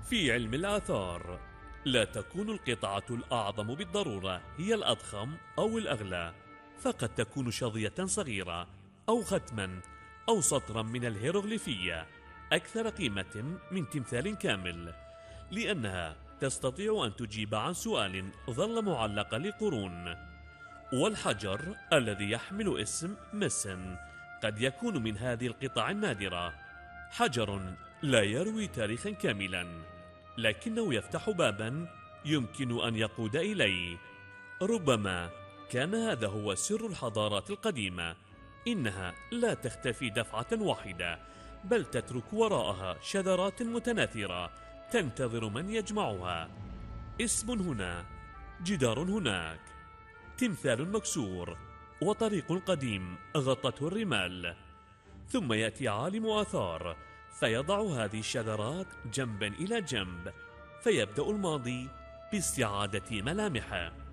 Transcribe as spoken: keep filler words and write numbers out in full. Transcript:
في علم الآثار لا تكون القطعة الأعظم بالضرورة هي الأضخم أو الأغلى، فقد تكون شظية صغيرة أو ختما أو سطرا من الهيروغليفية أكثر قيمة من تمثال كامل، لأنها تستطيع أن تجيب عن سؤال ظل معلقا لقرون. والحجر الذي يحمل اسم مسن قد يكون من هذه القطع النادرة، حجر لا يروي تاريخا كاملا، لكنه يفتح بابا يمكن أن يقود إليه. ربما كان هذا هو سر الحضارات القديمة، إنها لا تختفي دفعة واحدة، بل تترك وراءها شذرات متناثرة تنتظر من يجمعها. اسم هنا، جدار هناك، تمثال مكسور، وطريق قديم غطته الرمال. ثم يأتي عالم آثار فيضع هذه الشذرات جنبا إلى جنب، فيبدأ الماضي باستعادة ملامحه.